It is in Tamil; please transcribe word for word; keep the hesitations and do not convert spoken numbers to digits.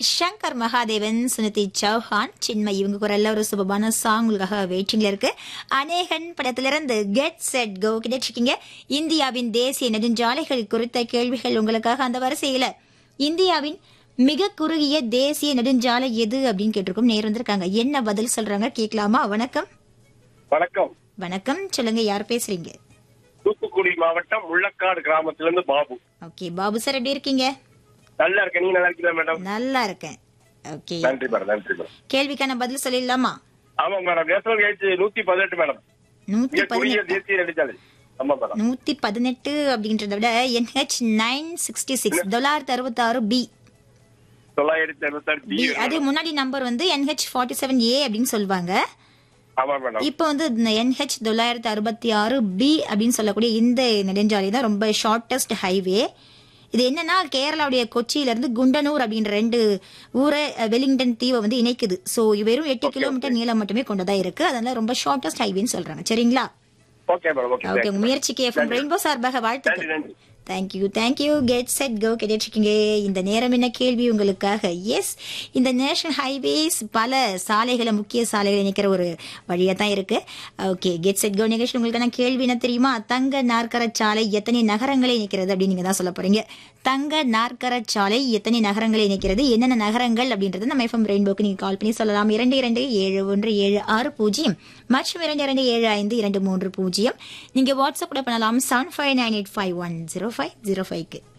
சங்கர் மகாதேவன், சுனிதி சௌஹான், சின்மய் இவங்க குரல்ல ஒரு சுபமான சாங் உங்களுக்காக வெயிட்டிங்ல இருக்கு. அநேகன் படத்திலிருந்து கெட் செட் கோ கிடைச்சிருக்கீங்க. இந்தியாவின் தேசிய நெடுஞ்சாலைகள் குறித்த கேள்விகள் உங்களுக்காக. அந்த வரிசையில இந்தியாவின் மிக குறுகிய தேசிய நெடுஞ்சாலை எது அப்படின்னு கேட்டிருக்கோம். நேர் வந்திருக்காங்க. என்ன பதில் சொல்றாங்க கேட்கலாமா? வணக்கம். வணக்கம். வணக்கம், சொல்லுங்க, யார் பேசுறீங்க? தூத்துக்குடி மாவட்டம் முள்ளக்காடு கிராமத்திலிருந்து பாபு. ஓகே பாபு சார், எப்படி இருக்கீங்க? நல்லா இருக்கேன். நீங்க நல்லா இருக்கீங்களா மேடம்? நல்லா இருக்கேன். ஓகே, நன்றி மேடம். நன்றி மேடம். கேள்விக்கான பதில் சொல்லிடலாமா? ஆமா மேடம். நேஷனல் ஹைவே நூத்தி பதினெட்டு மேடம். நூத்தி பதினெட்டு தேசிய நெடுஞ்சாலை. ஆமா மேடம். நூத்தி பதினெட்டு அப்படின்றத விட என்ஹெச் நைன் சிக்ஸ்டி சிக்ஸ் தொள்ளாயிரத்தி அறுபத்தி ஆறு பி. தொள்ளாயிரத்தி அறுபத்தி ஆறு பி. அது முன்னாடி நம்பர் வந்து என்ஹெச் ஃபார்ட்டி செவன் ஏ அப்படின்னு சொல்லுவாங்க. ஆமா மேடம். இப்போ வந்து என்ஹெச் தொள்ளாயிரத்தி அறுபத்தி ஆறு பி அப்படின்னு சொல்லக்கூடிய இந்த நெடுஞ்சாலை தான் ரொம்ப ஷார்டஸ்ட் ஹைவே. இது என்னன்னா கேரளாவுடைய கொச்சியில இருந்து குண்டனூர் அப்படின்ற ரெண்டு ஊரை வெலிங்டன் தீவை வந்து இணைக்குது. சோ வெறும் எட்டு கிலோமீட்டர் நீளம் மட்டுமே கொண்டதா இருக்கு. அதனால ரொம்ப ஷார்டஸ்ட் ஹைவேன்னு சொல்றாங்க. சரிங்களா? Okay madam. ஓகே. ஓகே, உங்க முயற்சிக்கு எஃப்எம் ரெயின்போ சார்பாக வாழ்த்துக்கள். நன்றி. Thank you thank you. Get set go கேட்டிருக்கீங்க. இந்த நேரம் என்ன கேள்வி உங்களுக்காக. எஸ், இந்த நேஷனல் ஹைவேஸ் பல சாலைகளை, முக்கிய சாலைகளை இணைக்கிற ஒரு வழியா தான் இருக்கு. ஓகே, கெட் செட் கோ நிகழ்ச்சி உங்களுக்கான கேள்வி என்ன தெரியுமா? தங்க நாற்கர சாலை எத்தனை நகரங்களை இணைக்கிறது அப்படின்னு நீங்க தான் சொல்ல போறீங்க. தங்க நாற்கர சாலை எத்தனை நகரங்களை இணைக்கிறது, என்னென்ன நகரங்கள் அப்படின்றது நம்ம எஃப்எம் ரெயின்போக்கு நீங்க கால் பண்ணி சொல்லலாம். இரண்டு இரண்டு ஏழு ஒன்று ஏழு ஆறு பூஜ்ஜியம் மற்றும் இரண்டு இரண்டு ஏழு ஐந்து இரண்டு மூன்று பூஜ்ஜியம். நீங்க வாட்ஸ்அப் கூட பண்ணலாம் seven five nine eight five one zero five zero ஃபைவ்க்கு.